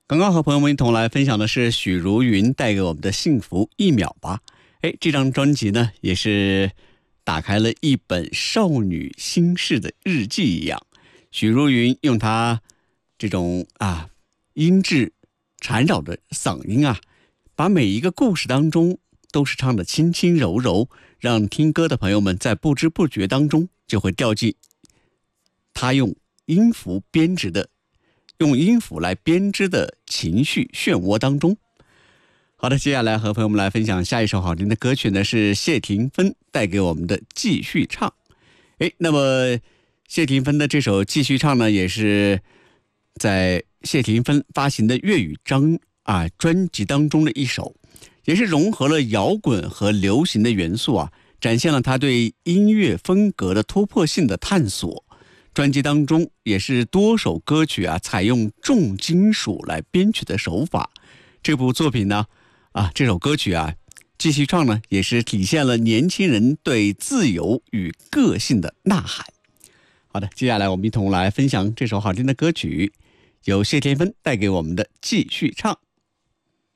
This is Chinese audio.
刚刚和朋友们一同来分享的是许茹芸带给我们的幸福一秒吧。这张专辑呢，也是打开了一本少女心事的日记一样。许茹芸用她这种音质缠绕的嗓音把每一个故事当中都是唱得轻轻柔柔，让听歌的朋友们在不知不觉当中就会掉进她用音符来编织的情绪漩涡当中。好的，接下来和朋友们来分享下一首好听的歌曲呢，是谢霆锋带给我们的继续唱。那么谢霆锋的这首继续唱呢，也是在谢霆锋发行的粤语专辑当中的一首，也是融合了摇滚和流行的元素展现了他对音乐风格的突破性的探索。专辑当中也是多首歌曲采用重金属来编曲的手法。这部作品呢这首歌曲继续唱呢，也是体现了年轻人对自由与个性的呐喊。好的，接下来我们一同来分享这首好听的歌曲，由谢霆锋带给我们的继续唱。